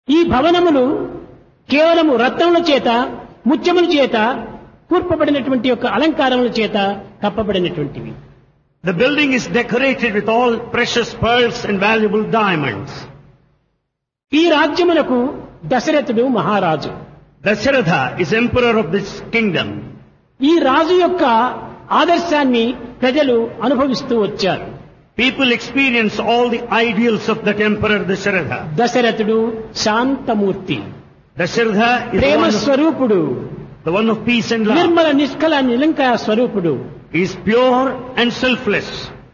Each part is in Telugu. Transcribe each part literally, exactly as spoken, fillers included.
ఈ భవనములు కేవలము రత్నముల చేత ముత్యముల చేత కూర్పబడినటువంటి యొక్క అలంకారముల చేత కప్పబడినటువంటివి. The building is decorated with all precious pearls and valuable diamonds. ఈ రాజ్యమునకు దశరథుడు మహారాజు. Dasharatha is emperor of this kingdom. ఈ రాజు యొక్క ఆదర్శాన్ని ప్రజలు అనుభవిస్తూ వచ్చారు. People experience all the ideals of that emperor Dasharatha. దశరథుడు శాంతమూర్తి, Dasharatha is the Prema one, of, స్వరూపుడు, the one of peace and love. Nirmala నిష్కల నిలంకార స్వరూపుడు. He is pure and selfless.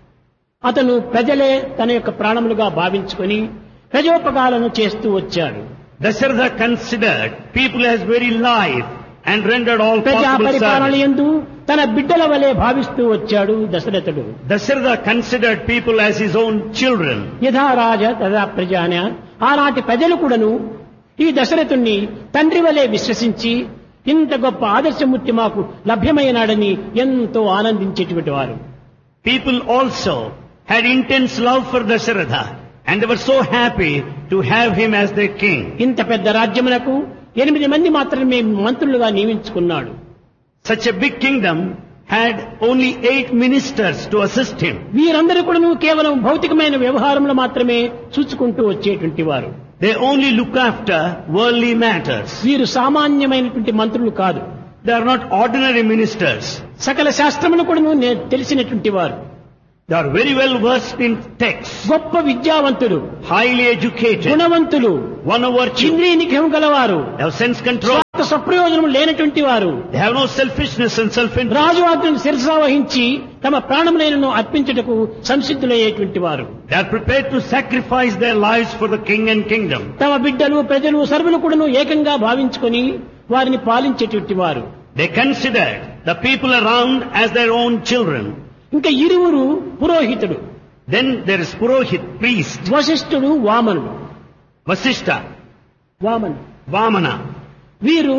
అతను ప్రజలే తన యొక్క ప్రాణములుగా భావించుకొని ప్రజోపకాలను చేస్తూ వచ్చాడు. Dasharatha considered people as very life and rendered all ప్రజా possible పరిపాలన service. యందు తన బిడ్డల వలె భావిస్తూ వచ్చాడు దశరథుడు. Dasharatha considered people as his own children. యథా రాజ తథా ప్రజాన, ఆనాటి ప్రజలు కూడాను ఈ దశరథుణ్ణి తండ్రి వలె విశ్వసించి ఇంత గొప్ప ఆదర్శమూర్తి మాకు లభ్యమైనాడని ఎంతో ఆనందించేటువంటి వారు. People also had intense love for Dasharatha and they were so happy to have him as their king. ఇంత పెద్ద రాజ్యమునకు ఎనిమిది మంది మాత్రమే మంత్రులుగా నియమించుకున్నాడు. Such a big kingdom had only eight ministers to assist him. వీరందరూ కూడాను కేవలం భౌతికమైన వ్యవహారంలో మాత్రమే చూసుకుంటూ వచ్చేటువంటి వారు. They only look after worldly matters. వీరు సామాన్యమైనటువంటి మంత్రులు కాదు. They are not ordinary ministers. సకల శాస్త్రములు కూడాను నే- తెలిసినటువంటి వారు. They are very well versed in texts, గొప్ప విద్యావంతులు, highly educated, గుణవంతులు, one of virtue. ఇంద్రియ నిగ్రహం గలవారు, They have sense control. స్వార్థ స్వప్రయోజనం లేనటువంటి వారు. They have no selfishness and self-interest. రాజు ఆజ్ఞను శిరసావహించి తమ ప్రాణములైనను అర్పించుటకు సంసిద్ధులయ్యేటువంటి వారు. They are prepared to sacrifice their lives for the king and kingdom. తమ బిడ్డలు ప్రజలు సర్వులు కూడాను ఏకంగా భావించుకొని వారిని పాలించేటువంటి వారు. They considered the people around as their own children. ఇంకా ఇరువురు పురోహితుడు, Then there is Purohit, priest, వశిష్ఠుడు, వామనుడు. Vasishta, వామను Vamana. వీరు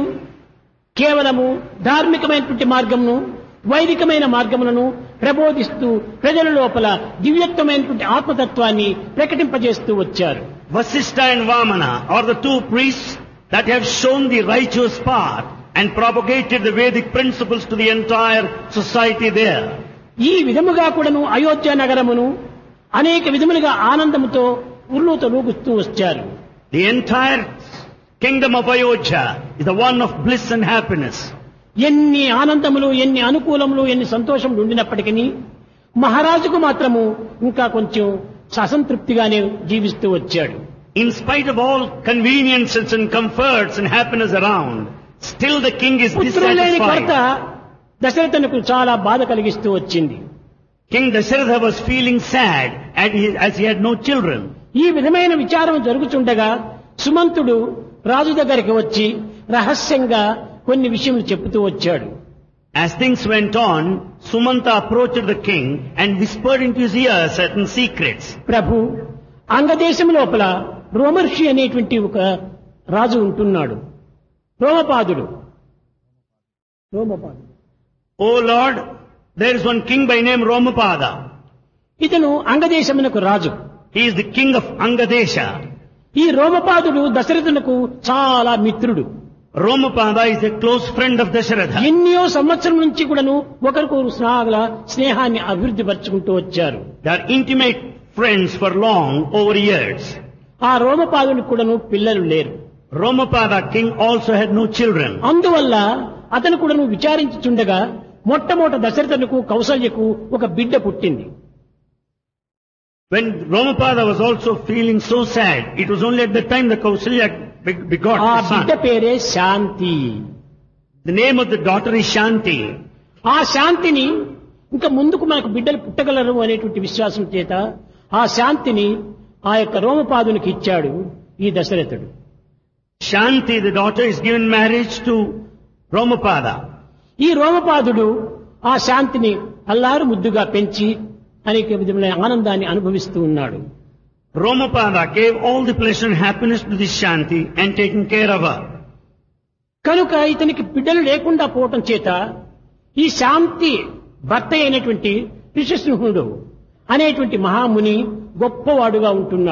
కేవలము ధార్మికమైనటువంటి మార్గమును వైదికమైన మార్గములను ప్రబోధిస్తూ ప్రజల లోపల దివ్యత్వమైనటువంటి ఆత్మతత్వాన్ని ప్రకటింపజేస్తూ వచ్చారు. Vasishta and Vamana are the two priests that have shown the righteous path and propagated the Vedic principles to the entire society there. ఈ విధముగా కూడాను అయోధ్య నగరమును అనేక విధములుగా ఆనందముతో ఉర్లూతలూగుతూ వచ్చారు. The entire kingdom of Ayodhya is the one of bliss and happiness. ఎన్ని ఆనందములు, ఎన్ని అనుకూలములు, ఎన్ని సంతోషములు ఉండినప్పటికీ మహారాజుకు మాత్రము ఇంకా కొంచెం అసంతృప్తిగానే జీవిస్తూ వచ్చాడు. In spite of all conveniences and comforts and happiness around, still the king is పుత్రులు లేని కొరత dissatisfied. దశరథునకు చాలా బాధ కలిగిస్తూ వచ్చింది. King Dasharatha was feeling sad as he, as he had no children. ఈ విధమైన విచారం జరుగుతుండగా సుమంతుడు రాజు దగ్గరికి వచ్చి రహస్యంగా కొన్ని విషయములు చెబుతూ వచ్చాడు. As things went on, Sumanta approached the king and whispered into his ear certain secrets. ప్రభు, అంగదేశం లోపల రోమర్షి అనేటువంటి ఒక రాజు ఉంటున్నాడు. రోమపాదుడు రోమపాదుడు Oh Lord, there is one king by name Romapada. ఇతను అంగదేశమునకు రాజు. He is the king of Angadesha. ఈ రోమపాదుడు దశరథునకు చాలా మిత్రుడు. Romapada is a close friend of Dasharatha. ఎన్నో సంవత్సరం నుంచి కూడాను ఒకరికొకరు స్నేహాల స్నేహాన్ని అభివృద్ధి పరుచుకుంటూ వచ్చారు. They are intimate friends for long over years. ఆ రోమపాదునికి కూడాను పిల్లలు లేరు. Romapada king also had no children. అందువల్ల అతను కూడాను విచారించుచుండగా మొట్టమొదట దశరథునకు కౌసల్యకు ఒక బిడ్డ పుట్టింది. When Romapada was also feeling so sad, it was only at that time that Kausalya be- begot ఆ the బిడ్డ son. పేరే శాంతి. The name of the daughter is Shanti. ఆ శాంతిని ఇంకా ముందుకు మనకు బిడ్డలు పుట్టగలరు అనేటువంటి విశ్వాసం చేత ఆ శాంతిని ఆ యొక్క రోమపాదునికి ఇచ్చాడు ఈ దశరథుడు. Shanti, the daughter, is given marriage to Romapada. ఈ రోమపాదుడు ఆ శాంతిని అల్లారు ముద్దుగా పెంచి అనేక విధములైన ఆనందాన్ని అనుభవిస్తూ ఉన్నాడు. Romapada gave all the pleasure and happiness to this Shanti and taken care of her. కనుక ఇతనికి బిడ్డలు లేకుండా పోవటం చేత ఈ శాంతి భర్త అయినటువంటి ఋషిశృంగుడు అనేటువంటి మహాముని గొప్పవాడుగా ఉంటున్నాడు.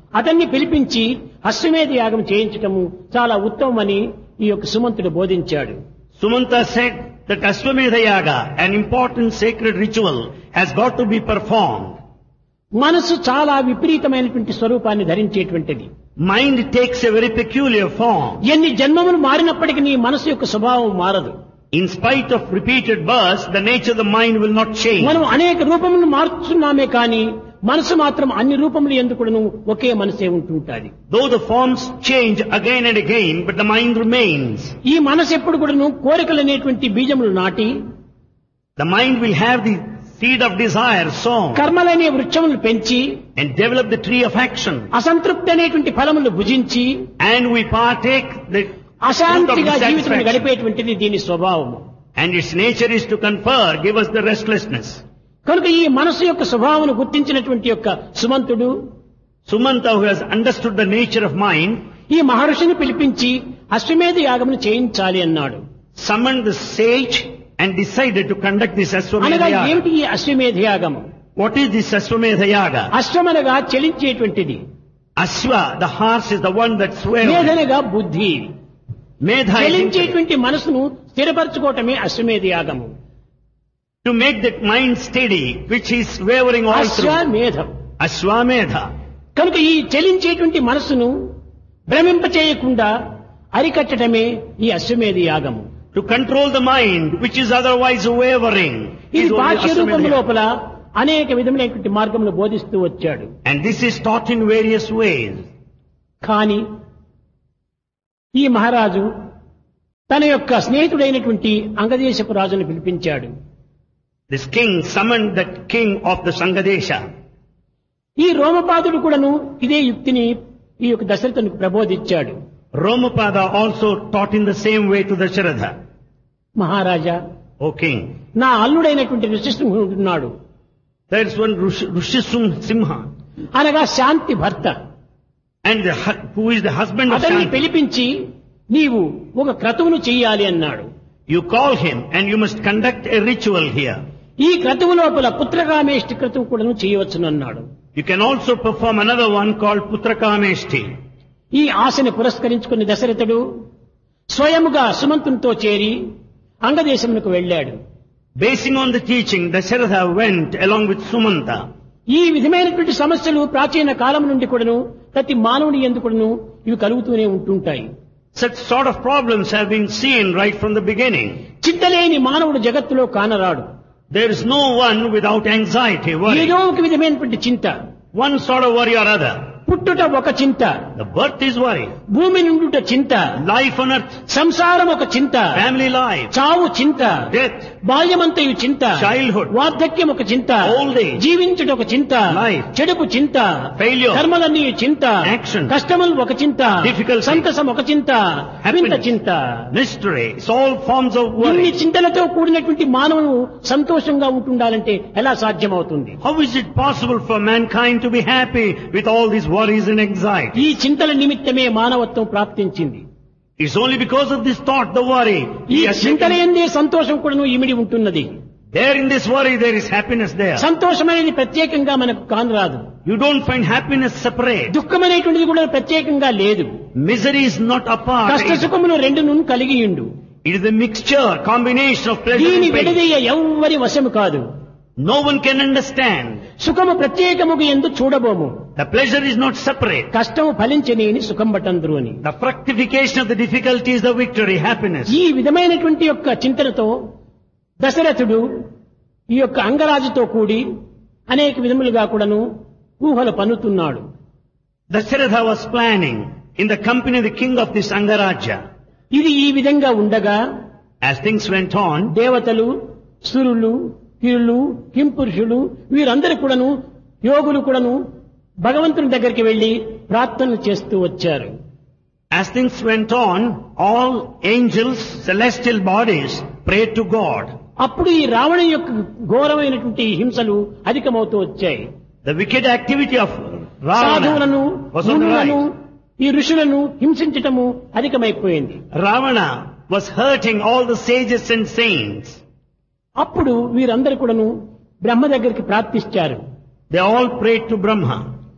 అతన్ని పిలిపించి అశ్వమేధ యాగం చేయించటము చాలా ఉత్తమమని ఈ యొక్క సుమంతుడు బోధించాడు. Sumanta said that Ashwamedha Yaga, an important sacred ritual, has got to be performed. మనసు చాలా విపరీతమైనటువంటి స్వరూపాన్ని ధరించేటువంటిది. Mind takes a very peculiar form. ఎన్ని జన్మములు మారినప్పటికీ నీ మనసు యొక్క స్వభావం మారదు. In spite of repeated births, the nature of the mind will not change. మనం అనేక రూపములను మార్చుతున్నామే కానీ మనసు మాత్రం అన్ని రూపములు ఎందుకును ఒకే మనసే ఉంటుంటాది. Though the forms change again and again, but the mind remains. ఈ మనసు ఎప్పుడు కూడాను కోరికలు అనేటువంటి బీజములు నాటి, The mind will have the seed of desire sown కర్మలనే వృక్షములు పెంచి, and develop the tree of action. అసంతృప్తి అనేటువంటి ఫలములు భుజించి, And we partake the fruit of అశాంతిగా జీవితం dissatisfaction. గడిపేటువంటిది దీని స్వభావము. And its nature is to confer, give us the restlessness. కనుక ఈ మనసు యొక్క స్వభావమును గుర్తించినటువంటి యొక్క సుమంతుడు Sumanta, who has understood the nature of mind, ఈ మహర్షిని పిలిపించి అశ్వమేధ యాగమును చేయించాలి అన్నాడు. summoned the sage and decided to conduct this అనగా Ashwamedha Yaga. ఏమిటి ఈ అశ్వమేధ యాగము? What is this Ashwamedha Yaga? అశ్వమనగా చలించేటువంటిది, Ashwa, the horse, is the one that swears. మేధనగా బుద్ధి. Medha is intellect. చలించేటువంటి మనసును స్థిరపరచుకోవటమే అశ్వమేధ యాగము. To make that mind steady, which is wavering all through. అశ్వమేధం. Ashwamedha. కనుక ఈ చలించేటువంటి మనసును భ్రమింప చేయకుండా అరికట్టడమే ఈ అశ్వమేధ యాగము. To control the mind, which is otherwise wavering, ఇది is only బాహ్య రూపం Ashwamedha. లోపల అనేక విధములైనటువంటి మార్గములు బోధిస్తూ వచ్చాడు. And this is taught in various ways. కానీ ఈ మహారాజు తన యొక్క స్నేహితుడైనటువంటి అంగదేశపు రాజును పిలిపించాడు. This king summoned that king of the Sangadesha. ఈ రోమపాదుడు కూడాను ఇదే యుక్తిని ఈ యొక్క దశరథునికి ప్రబోధించాడు. Romapada also taught in the same way to Dasharatha. Maharaja, O king, నా అల్లుడైనటువంటి ఋషిసింహుడు ఉన్నాడు, there is one Rush- Rushisum Simha, అనగా శాంతి భర్త. and the, hu- who is the husband of అతన్ని Shanti. పిలిపించి నీవు ఒక క్రతువును చెయ్యాలి అన్నాడు. You call him and you must conduct a ritual here. ఈ క్రతువు లోపల పుత్రకామేష్టి క్రతువు కూడాను చేయవచ్చునన్నాడు. You can also perform another one called Putrakameshti. ఈ ఆశని పురస్కరించుకుని దశరథుడు స్వయముగా సుమంతునితో చేరి అంగదేశమునకు వెళ్ళాడు. Basing on the teaching, Dasharatha went along with Sumanta. ఈ విధమైనటువంటి సమస్యలు ప్రాచీన కాలం నుండి కూడాను ప్రతి మానవుని యందు కూడాను ఇవి కలుగుతూనే ఉంటుంటాయి. Such sort of problems have been seen right from the beginning. చింతలేని మానవుడు జగత్తులో కానరాడు. There is no one without anxiety, worry. ఏదో ఒక విధమైనటువంటి చింత. One sort of worry or other. పుట్టుట ఒక చింత, The birth is worry. భూమి నుండుట చింత, Life on earth, సంసారం ఒక చింత, family life, చావు చింత, death, బాల్యమంతయు చింత, Childhood, వార్ధక్యం ఒక చింత, old age, జీవించుట ఒక చింత, life, చెడుపు చింత, failure, కర్మలన్నీ చింత, action, కష్టములు ఒక చింత, difficulty, సంతసం ఒక చింత, వింత happiness, చింత. mystery. It's all forms of ఇన్ని worry. చింతలతో కూడినటువంటి మానవుడు సంతోషంగా ఉంటుండాలంటే ఎలా సాధ్యమవుతుంది? How is it possible for mankind to be happy with all these worries and anxiety? ఈ చింతల నిమిత్తమే మానవత్వం ప్రాప్తించింది. It's only because of this thought, the worry. ఈ He has చింతల taken- ఎందే సంతోషం కూడాను ఇమిడి ఉంటున్నది. There in this worry there is happiness there. సంతోషం అనేది ప్రత్యేకంగా మనకు కానరాదు. You don't find happiness separate. దుఃఖం అనేటువంటిది కూడా ప్రత్యేకంగా లేదు. Misery is not apart. కష్ట సుఖములు రెండును కలిగి ఉండు. It is a mixture, combination of pleasure దీని and pain. విడదీయ ఎవ్వరి వశము కాదు. No one can understand. సుఖము ప్రత్యేకముగా ఎందు చూడబోము. The pleasure is not separate. కష్టము ఫలించనేని సుఖం బటందురు అని. The fructification of the difficulty is the victory, happiness. ఈ విధమైనటువంటి యొక్క చింతనతో దశరథుడు ఈ యొక్క అంగరాజుతో కూడి అనేక విధములుగా కూడాను ఊహలు పన్నుతున్నాడు. Dasharatha was planning in the company of the king of this Angaraja. ఇది ఈ విధంగా ఉండగా As things went on, దేవతలు, సురులు, కిరులు, కింపురుషులు వీరందరూ కూడాను యోగులు కూడాను భగవంతుని దగ్గరికి వెళ్లి ప్రార్థనలు చేస్తూ వచ్చారు. as things went on, all angels, celestial bodies prayed to God. అప్పుడు ఈ రావణ యొక్క ఘోరమైనటువంటి హింసలు అధికమవుతూ వచ్చాయి. The wicked activity of Ravana సాధువులను, was on the మునులను, rise. ఈ ఋషులను హింసించటము అధికమైపోయింది. Ravana was hurting all the sages and saints. అప్పుడు వీరందరూ కూడాను బ్రహ్మ దగ్గరికి ప్రార్థించారు. They all prayed to Brahma.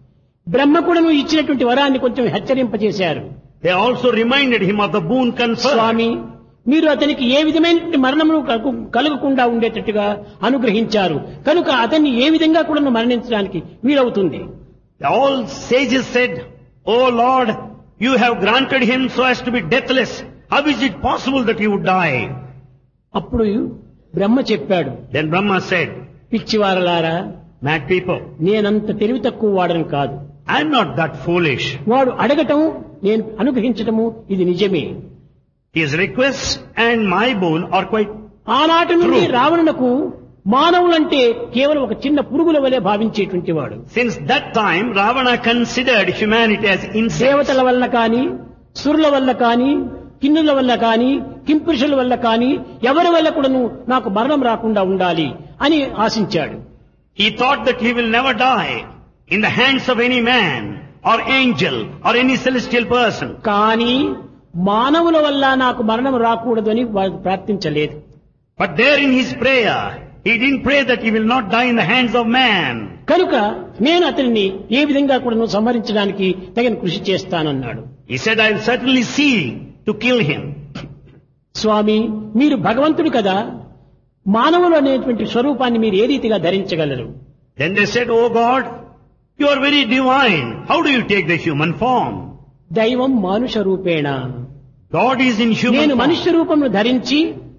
బ్రహ్మ కూడాను ఇచ్చినటువంటి వరాన్ని కొంచెం హెచ్చరింపజేశారు. They also reminded him of the boon conferred. స్వామి, మీరు అతనికి ఏ విధమైన మరణమును కలుగకుండా ఉండేటట్టుగా అనుగ్రహించారు కనుక అతన్ని ఏ విధంగా కూడా మరణించడానికి వీలవుతుంది. All sages said, "Oh Lord, you have granted him so as to be deathless. How is it possible that he would die?" అప్పుడు బ్రహ్మ చెప్పాడు, Then Brahma said, పిచ్చివారలారా, "Mad people, నేనంత తెలివి తక్కువ వాడను కాదు. I am not that foolish. వాడు అడగటం నేను అనుగ్రహించటము ఇది నిజమే. His requests and my boon are quite ఆనాటి నుండి True. రావణునకు మానవులంటే కేవలం ఒక చిన్న పురుగుల వలె భావించేటువంటి వాడు. Since that time, Ravana considered humanity as insects. దేవతల వల్ల కాని, సురుల వల్ల కాని, కిన్నుల వల్ల కాని, కింపురుషుల వల్ల కాని ఎవరి వల్ల కూడాను నాకు మరణం రాకుండా ఉండాలి అని ఆశించాడు. He thought that he will never die in the hands of any man or angel or any celestial person. కానీ మానవుల వల్ల నాకు మరణం రాకూడదని వాడు ప్రార్థించలేదు. But there in his prayer, he didn't pray that he will not die in the hands of man. కనుక నేను అతనిని ఏ విధంగా కూడాను సంహరించడానికి తగిన కృషి చేస్తానన్నాడు. He said, "I will certainly see to kill him." స్వామి, మీరు భగవంతుడు కదా, మానవులు అనేటువంటి స్వరూపాన్ని మీరు ఏ రీతిగా ధరించగలరు? Then they said, "Oh God, you are very divine. How do you take the human form?" దైవం మానుష రూపేణ. God is in human నేను form. మనుష్య రూపమును ధరించి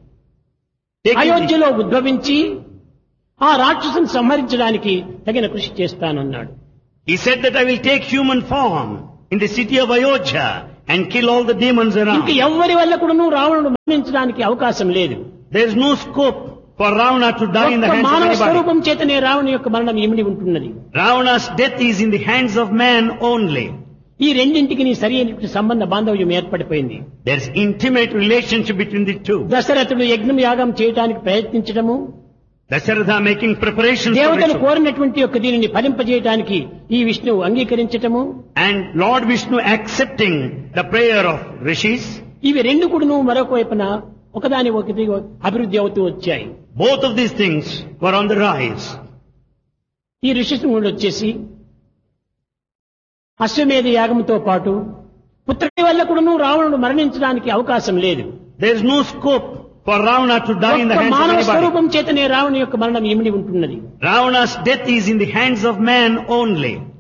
Taking the- అయోధ్యలో ఉద్భవించి ఆ రాక్షసుని సంహరించడానికి తగిన కృషి చేస్తానన్నాడు. He said that I will take human form in the city of Ayodhya and kill all the demons ఇంక around. ఎవ్వరి వల్ల కూడాను రావణుడు మరణించడానికి అవకాశం లేదు. There is no scope for Ravana to die in the ఒక్క hands of మానవ anybody. స్వరూపం చేతనే రావణు యొక్క మరణం ఇమిడి ఉంటున్నది. Ravana's death is in the hands of man only. ఈ రెండింటికి నీ సరి అయినటువంటి సంబంధ బాంధవ్యం ఏర్పడిపోయింది. There is intimate relationship between the two. దశరథుడు యజ్ఞం యాగం చేయడానికి ప్రయత్నించడము, Dasharatha making preparations for దేవతలు ritual. కోరినటువంటి యొక్క దీనిని ఫలింపజేయడానికి ఈ విష్ణువు అంగీకరించటము, And Lord Vishnu accepting the prayer of rishis. ఇవి రెండు కూడాను మరొక వైపున ఒకదాని ఒకటి అభివృద్ధి అవుతూ వచ్చాయి. Both of these things were on the rise. ఈ ఋషిశృంగుడు వచ్చేసి అశ్వమేధ యాగంతో పాటు పుత్రుడి వల్ల కూడాను రావణుడు మరణించడానికి అవకాశం లేదు. There is no scope for Ravana to die in the ఒక్క hands of మానవ anybody. స్వరూపం చేతనే రావణు యొక్క మరణం ఇమిడి ఉంటున్నది. Ravana's death is in the hands of man only.